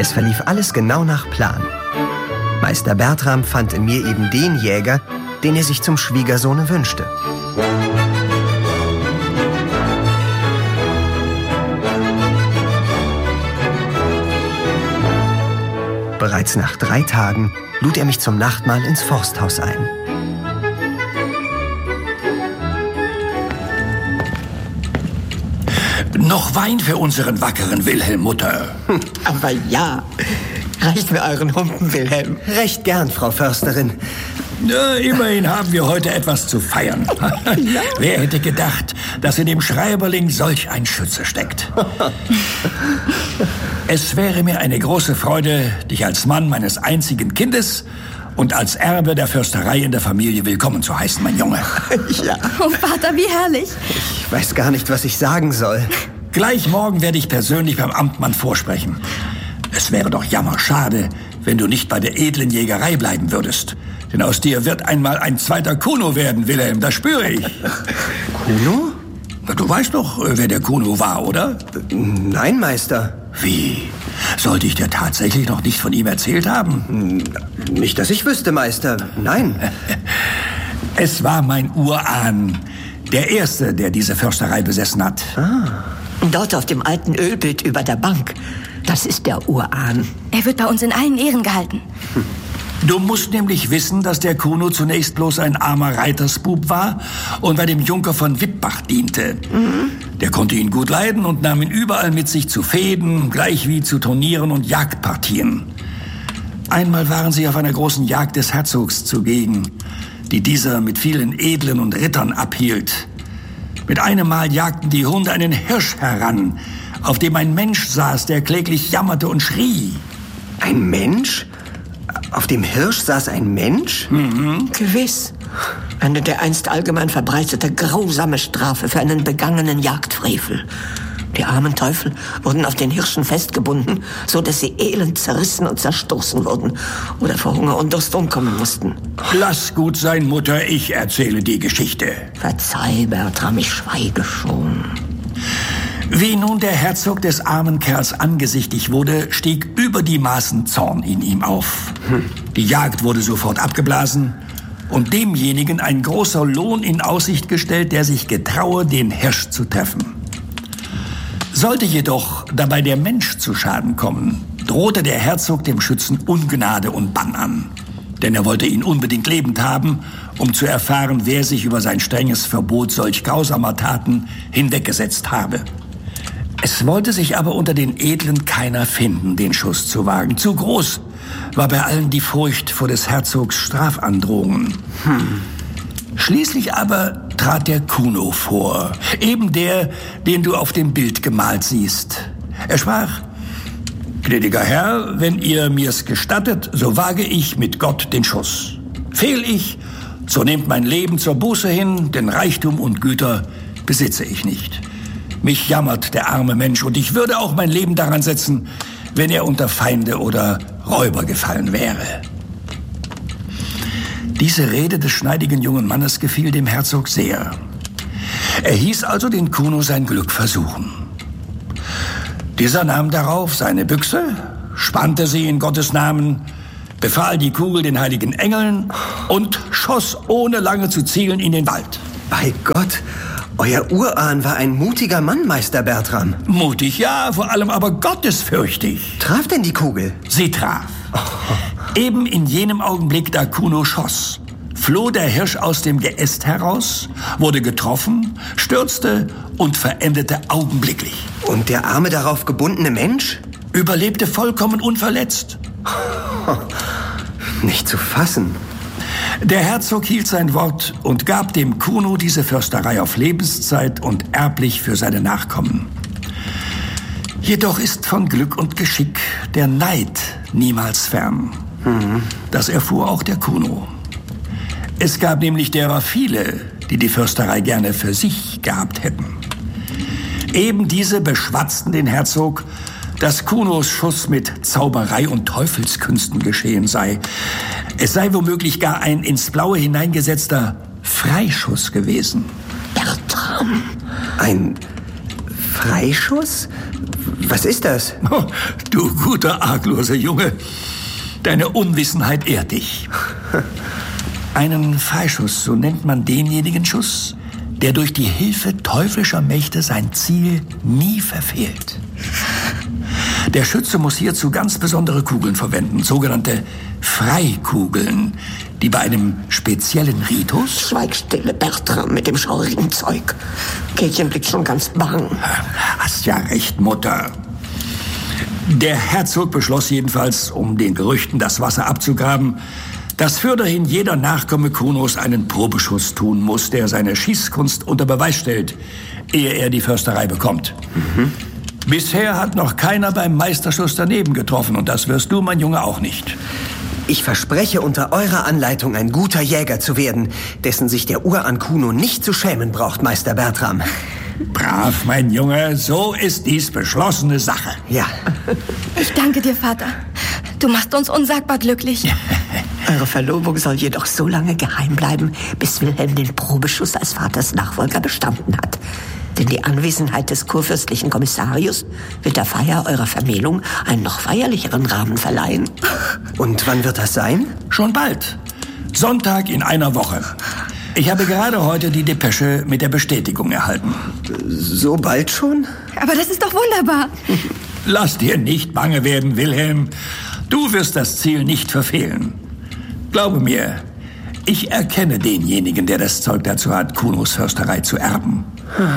Es verlief alles genau nach Plan. Meister Bertram fand in mir eben den Jäger, den er sich zum Schwiegersohne wünschte. Bereits nach 3 Tagen lud er mich zum Nachtmahl ins Forsthaus ein. Noch Wein für unseren wackeren Wilhelm, Mutter. Aber ja, reicht mir euren Humpen, Wilhelm. Recht gern, Frau Försterin. Ja, immerhin haben wir heute etwas zu feiern. Ja. Wer hätte gedacht, dass in dem Schreiberling solch ein Schütze steckt? Es wäre mir eine große Freude, dich als Mann meines einzigen Kindes und als Erbe der Försterei in der Familie willkommen zu heißen, mein Junge. Ja. Oh, Vater, wie herrlich. Ich weiß gar nicht, was ich sagen soll. Gleich morgen werde ich persönlich beim Amtmann vorsprechen. Es wäre doch jammerschade, wenn du nicht bei der edlen Jägerei bleiben würdest. Denn aus dir wird einmal ein zweiter Kuno werden, Wilhelm, das spüre ich. Kuno? Du weißt doch, wer der Kuno war, oder? Nein, Meister. Wie? Sollte ich dir tatsächlich noch nicht von ihm erzählt haben? Nicht, dass ich wüsste, Meister. Nein. Es war mein Urahn, der Erste, der diese Försterei besessen hat. Dort auf dem alten Ölbild über der Bank. Das ist der Urahn. Er wird bei uns in allen Ehren gehalten. Du musst nämlich wissen, dass der Kuno zunächst bloß ein armer Reitersbub war und bei dem Junker von Wittbach diente. Der konnte ihn gut leiden und nahm ihn überall mit sich zu Fehden, gleich wie zu Turnieren und Jagdpartien. Einmal waren sie auf einer großen Jagd des Herzogs zugegen, die dieser mit vielen Edlen und Rittern abhielt. Mit einem Mal jagten die Hunde einen Hirsch heran, auf dem ein Mensch saß, der kläglich jammerte und schrie. Ein Mensch? Auf dem Hirsch saß ein Mensch? Gewiss. Eine dereinst allgemein verbreitete grausame Strafe für einen begangenen Jagdfrevel. Die armen Teufel wurden auf den Hirschen festgebunden, so dass sie elend zerrissen und zerstoßen wurden oder vor Hunger und Durst umkommen mussten. Lass gut sein, Mutter, ich erzähle die Geschichte. Verzeih, Bertram, ich schweige schon. Wie nun der Herzog des armen Kerls angesichtig wurde, stieg über die Maßen Zorn in ihm auf. Die Jagd wurde sofort abgeblasen und demjenigen ein großer Lohn in Aussicht gestellt, der sich getraue, den Hirsch zu treffen. Sollte jedoch dabei der Mensch zu Schaden kommen, drohte der Herzog dem Schützen Ungnade und Bann an. Denn er wollte ihn unbedingt lebend haben, um zu erfahren, wer sich über sein strenges Verbot solch grausamer Taten hinweggesetzt habe. Es wollte sich aber unter den Edlen keiner finden, den Schuss zu wagen. Zu groß war bei allen die Furcht vor des Herzogs Strafandrohungen. Schließlich aber trat der Kuno vor, eben der, den du auf dem Bild gemalt siehst. Er sprach: »Gnädiger Herr, wenn ihr mir's gestattet, so wage ich mit Gott den Schuss. Fehl ich, so nehmt mein Leben zur Buße hin, denn Reichtum und Güter besitze ich nicht. Mich jammert der arme Mensch und ich würde auch mein Leben daran setzen, wenn er unter Feinde oder Räuber gefallen wäre.« Diese Rede des schneidigen jungen Mannes gefiel dem Herzog sehr. Er hieß also den Kuno sein Glück versuchen. Dieser nahm darauf seine Büchse, spannte sie in Gottes Namen, befahl die Kugel den heiligen Engeln und schoss ohne lange zu zielen in den Wald. Bei Gott, euer Urahn war ein mutiger Mann, Meister Bertram. Mutig, ja, vor allem aber gottesfürchtig. Traf denn die Kugel? Sie traf. Eben in jenem Augenblick, da Kuno schoss, floh der Hirsch aus dem Geäst heraus, wurde getroffen, stürzte und verendete augenblicklich. Und der arme darauf gebundene Mensch? Überlebte vollkommen unverletzt. Nicht zu fassen. Der Herzog hielt sein Wort und gab dem Kuno diese Försterei auf Lebenszeit und erblich für seine Nachkommen. Jedoch ist von Glück und Geschick der Neid niemals fern. Das erfuhr auch der Kuno. Es gab nämlich derer viele, die die Försterei gerne für sich gehabt hätten. Eben diese beschwatzten den Herzog, dass Kunos Schuss mit Zauberei und Teufelskünsten geschehen sei. Es sei womöglich gar ein ins Blaue hineingesetzter Freischuss gewesen. Bertram. Ein Freischuss? Was ist das? Oh, du guter, argloser Junge. Deine Unwissenheit ehrt dich. Einen Freischuss, so nennt man denjenigen Schuss, der durch die Hilfe teuflischer Mächte sein Ziel nie verfehlt. Der Schütze muss hierzu ganz besondere Kugeln verwenden, sogenannte Freikugeln, die bei einem speziellen Ritus... Schweig stille, Bertram, mit dem schaurigen Zeug. Käthchen blickt schon ganz bang. Hast ja recht, Mutter. Der Herzog beschloss jedenfalls, um den Gerüchten das Wasser abzugraben, dass fürderhin jeder Nachkomme Kunos einen Probeschuss tun muss, der seine Schießkunst unter Beweis stellt, ehe er die Försterei bekommt. Bisher hat noch keiner beim Meisterschuss daneben getroffen und das wirst du, mein Junge, auch nicht. Ich verspreche, unter eurer Anleitung ein guter Jäger zu werden, dessen sich der Urahn Kuno nicht zu schämen braucht, Meister Bertram. Brav, mein Junge, so ist dies beschlossene Sache. Ja. Ich danke dir, Vater. Du machst uns unsagbar glücklich. Eure Verlobung soll jedoch so lange geheim bleiben, bis Wilhelm den Probeschuss als Vaters Nachfolger bestanden hat. Denn die Anwesenheit des kurfürstlichen Kommissarius wird der Feier eurer Vermählung einen noch feierlicheren Rahmen verleihen. Und wann wird das sein? Schon bald. Sonntag in einer Woche. Ich habe gerade heute die Depesche mit der Bestätigung erhalten. So bald schon? Aber das ist doch wunderbar. Lass dir nicht bange werden, Wilhelm. Du wirst das Ziel nicht verfehlen. Glaube mir, ich erkenne denjenigen, der das Zeug dazu hat, Kunos Försterei zu erben.